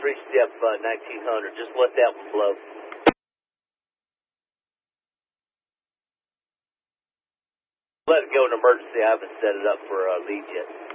three-step 1900. Just let that one blow. Let it go in emergency. I haven't set it up for a lead yet.